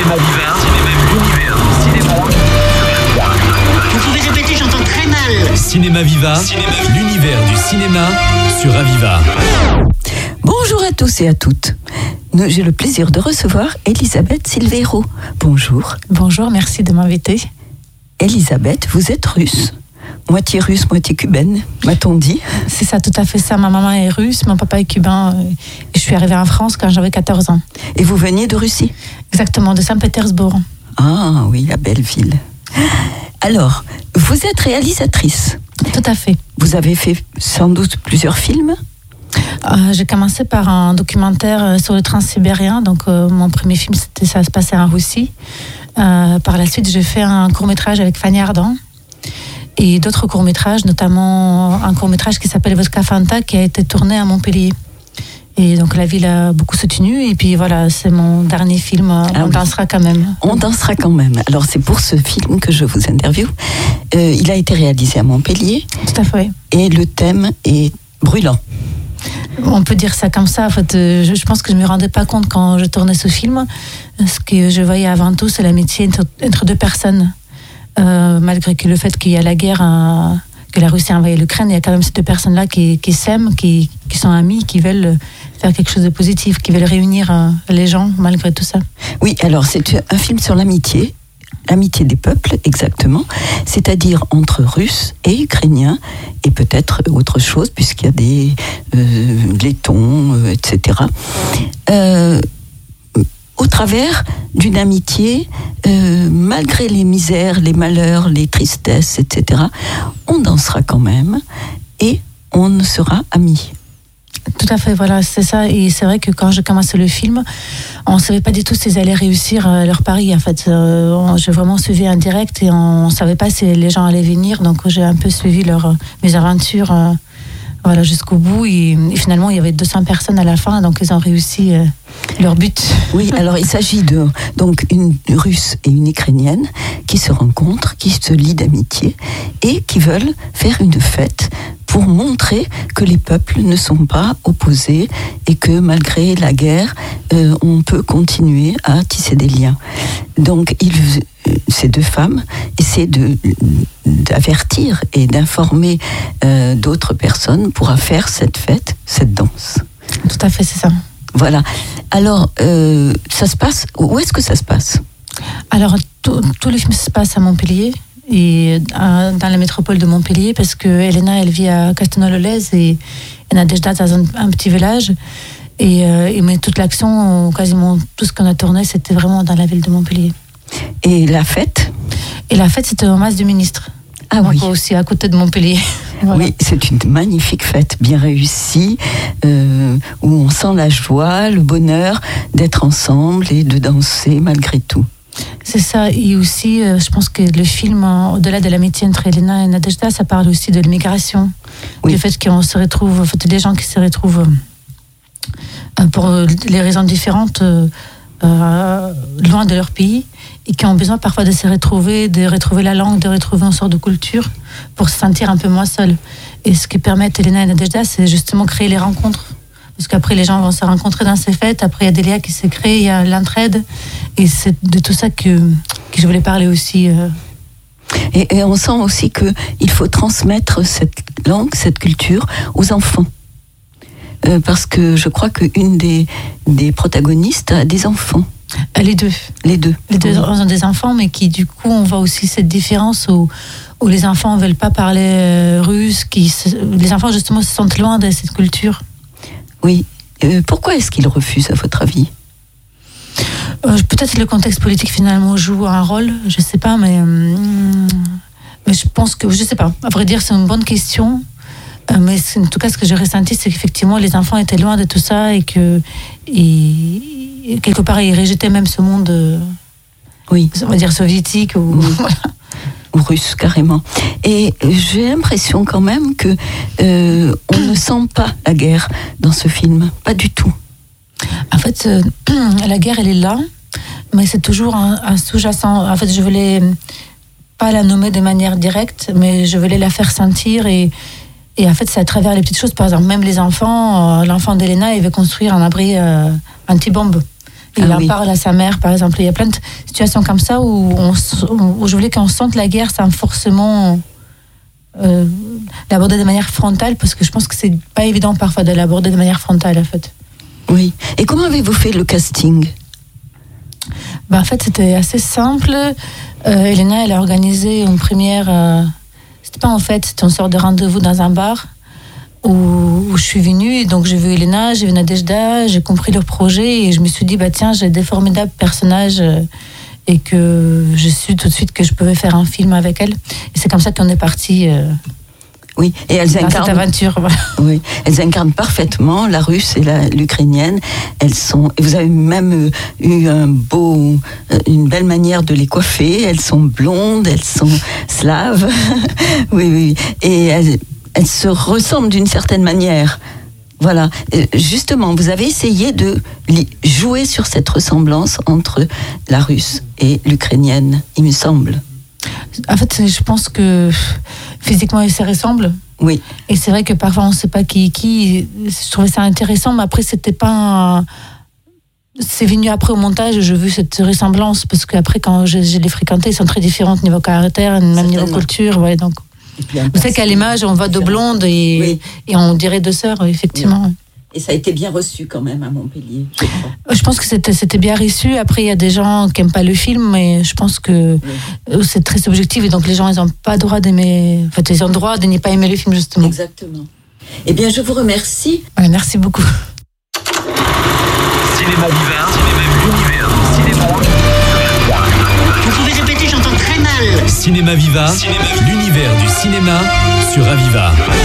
Cinéma Viva, l'univers du cinéma. Vous pouvez répéter, j'entends très mal. Cinéma Viva, l'univers du cinéma sur Aviva. Bonjour à tous et à toutes. J'ai le plaisir de recevoir Elisabeth Silveiro. Bonjour. Bonjour, merci de m'inviter. Elisabeth, vous êtes russe. Moitié russe, moitié cubaine, m'a-t-on dit. C'est ça, tout à fait ça. Ma maman est russe, mon papa est cubain. Et je suis arrivée en France quand j'avais 14 ans. Et vous veniez de Russie ? Exactement, de Saint-Pétersbourg. Ah oui, la belle ville. Alors, vous êtes réalisatrice. Tout à fait. Vous avez fait sans doute plusieurs films ? J'ai commencé par un documentaire sur le transsibérien. Donc, mon premier film, ça se passait en Russie. Par la suite, j'ai fait un court-métrage avec Fanny Ardant. Et d'autres courts-métrages, notamment un court-métrage qui s'appelle Vodka Fanta, qui a été tourné à Montpellier. Et donc la ville a beaucoup soutenu. Et puis voilà, c'est mon dernier film, On dansera quand même. On dansera quand même. Alors c'est pour ce film que je vous interviewe. Il a été réalisé à Montpellier. Tout à fait. Et le thème est brûlant. On peut dire ça comme ça. En fait, je pense que je ne me rendais pas compte quand je tournais ce film. Ce que je voyais avant tout, c'est l'amitié entre deux personnes. Malgré que le fait qu'il y a la guerre, que la Russie a envahi l'Ukraine, il y a quand même ces deux personnes-là qui s'aiment, qui sont amies, qui veulent faire quelque chose de positif, qui veulent réunir les gens malgré tout ça. Oui, alors c'est un film sur l'amitié des peuples, exactement, c'est-à-dire entre Russes et Ukrainiens, et peut-être autre chose, puisqu'il y a des Lettons, etc., au travers d'une amitié, malgré les misères, les malheurs, les tristesses, etc., on dansera quand même et on sera amis. Tout à fait, voilà, c'est ça. Et c'est vrai que quand j'ai commencé le film, on ne savait pas du tout s'ils allaient réussir leur pari. En fait, j'ai vraiment suivi en direct et on ne savait pas si les gens allaient venir. Donc j'ai un peu suivi mes aventures voilà, jusqu'au bout. Et finalement, il y avait 200 personnes à la fin, donc ils ont réussi leur but. Oui, alors il s'agit donc une Russe et une Ukrainienne qui se rencontrent, qui se lient d'amitié et qui veulent faire une fête pour montrer que les peuples ne sont pas opposés et que malgré la guerre, on peut continuer à tisser des liens. Donc ces deux femmes essaient d'avertir et d'informer d'autres personnes pour faire cette fête, cette danse. Tout à fait, c'est ça. Voilà. Alors, ça se passe. Où est-ce que ça se passe ? Alors, tout le film se passe à Montpellier et dans la métropole de Montpellier, parce que Elena, elle vit à Castelnau-le-Lez et Nadejda dans un petit village. Mais toute l'action, quasiment tout ce qu'on a tourné, c'était vraiment dans la ville de Montpellier. Et la fête ? Et la fête, c'était au Mas du Ministre. Ah oui. Aussi à côté de Montpellier. Voilà. Oui, c'est une magnifique fête, bien réussie, où on sent la joie, le bonheur d'être ensemble et de danser malgré tout. C'est ça, et aussi, je pense que le film, au-delà de l'amitié entre Elena et Nadejda, ça parle aussi de l'immigration, oui. Du fait qu'on se retrouve, en fait, des gens qui se retrouvent pour les raisons différentes, loin de leur pays, et qui ont besoin parfois de se retrouver, de retrouver la langue, de retrouver une sorte de culture pour se sentir un peu moins seul. Et ce que permettent Elena et Nadejda, c'est justement créer les rencontres. Parce qu'après, les gens vont se rencontrer dans ces fêtes, après il y a des liens qui se créent, il y a l'entraide, et c'est de tout ça que je voulais parler aussi. Et on sent aussi qu'il faut transmettre cette langue, cette culture aux enfants. Parce que je crois qu'une des protagonistes a des enfants. Les deux. Les deux ont des enfants, mais qui du coup, on voit aussi cette différence où les enfants ne veulent pas parler russe, les enfants justement se sentent loin de cette culture. Oui. Pourquoi est-ce qu'ils refusent, à votre avis ? Peut-être le contexte politique finalement joue un rôle, je ne sais pas, mais je pense que, je ne sais pas. À vrai dire, c'est une bonne question. Mais en tout cas, ce que j'ai ressenti, c'est qu'effectivement, les enfants étaient loin de tout ça et que quelque part, ils rejetaient même ce monde, oui, on va dire soviétique ou voilà. Ou russe carrément. Et j'ai l'impression quand même que on ne sent pas la guerre dans ce film, pas du tout. En fait, la guerre, elle est là, mais c'est toujours un sous-jacent. En fait, je voulais pas la nommer de manière directe, mais je voulais la faire sentir et en fait, c'est à travers les petites choses. Par exemple, même les enfants, l'enfant d'Elena, il veut construire un abri anti-bombe. Il en parle à sa mère, par exemple. Il y a plein de situations comme ça où je voulais qu'on sente la guerre sans forcément l'aborder de manière frontale, parce que je pense que c'est pas évident parfois de l'aborder de manière frontale, en fait. Oui. Et comment avez-vous fait le casting ? En fait, c'était assez simple. Elena, elle a organisé une première... c'était pas en fait, c'était une sorte de rendez-vous dans un bar où je suis venue. Et donc, j'ai vu Elena, j'ai vu Nadejda, j'ai compris leur projet et je me suis dit, tiens, j'ai des formidables personnages et que je suis tout de suite que je pouvais faire un film avec elles. Et c'est comme ça qu'on est parti... Oui, et elles incarnent cette aventure. Voilà. Oui, elles incarnent parfaitement la russe et l'ukrainienne. Elles sont, et vous avez même eu une belle manière de les coiffer. Elles sont blondes, elles sont slaves. Oui, et elles se ressemblent d'une certaine manière. Voilà. Justement, vous avez essayé de jouer sur cette ressemblance entre la russe et l'ukrainienne, il me semble. En fait, je pense que physiquement, ils se ressemblent. Oui. Et c'est vrai que parfois, on ne sait pas qui. Je trouvais ça intéressant, mais après, c'était pas C'est venu après au montage, j'ai vu cette ressemblance, parce qu'après, quand je les fréquentais, ils sont très différents niveau caractère, même niveau culture. Ouais, donc. Vous savez qu'à l'image, on voit deux blondes et on dirait deux sœurs, effectivement. Oui. Et ça a été bien reçu quand même à Montpellier, je crois. Je pense que c'était bien reçu. Après, il y a des gens qui n'aiment pas le film, mais je pense que c'est très subjectif. Et donc, les gens, ils n'ont pas le droit d'aimer... En fait, ils ont le droit de ne pas aimer le film, justement. Exactement. Eh bien, je vous remercie. Ouais, merci beaucoup. Cinéma d'hiver, l'univers du cinéma. Vous pouvez répéter, j'entends très mal. Cinéma Viva, l'univers du cinéma sur Aviva.